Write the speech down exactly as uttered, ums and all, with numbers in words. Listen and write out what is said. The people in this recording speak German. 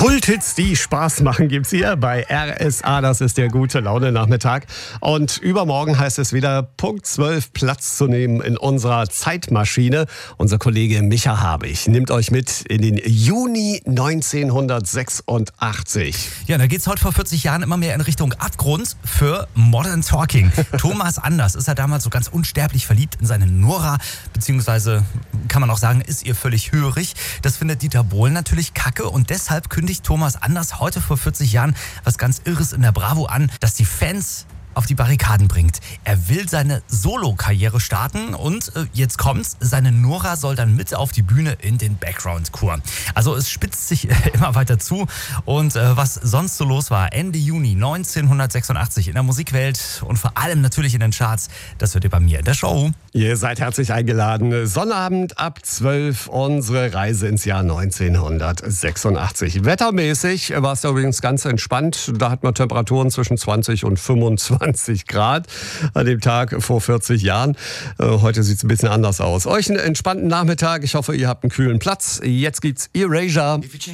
Kulthits, die Spaß machen, gibt's hier bei R S A. Das ist der gute Laune-Nachmittag. Und übermorgen heißt es wieder Punkt zwölf Platz zu nehmen in unserer Zeitmaschine. Unser Kollege Micha Habich nimmt euch mit in den Juni neunzehnhundertsechsundachtzig. Ja, da geht's heute vor vierzig Jahren immer mehr in Richtung Abgrund für Modern Talking. Thomas Anders ist ja damals so ganz unsterblich verliebt in seine Nora, beziehungsweise kann man auch sagen, ist ihr völlig hörig. Das findet Dieter Bohlen natürlich kacke und deshalb kündigt Thomas Anders heute vor vierzig Jahren was ganz Irres in der Bravo an, dass die Fans auf die Barrikaden bringt. Er will seine Solo-Karriere starten und äh, jetzt kommt's, seine Nora soll dann mit auf die Bühne in den Background-Chor. Also es spitzt sich äh, immer weiter zu und äh, was sonst so los war Ende Juni neunzehnhundertsechsundachtzig in der Musikwelt und vor allem natürlich in den Charts, das hört ihr bei mir in der Show. Ihr seid herzlich eingeladen. Sonnabend ab zwölf, unsere Reise ins Jahr neunzehnhundertsechsundachtzig. Wettermäßig war es da übrigens ganz entspannt. Da hat man Temperaturen zwischen zwanzig und fünfundzwanzig Grad an dem Tag vor vierzig Jahren. Heute sieht es ein bisschen anders aus. Euch einen entspannten Nachmittag. Ich hoffe, ihr habt einen kühlen Platz. Jetzt gibt's Erasure.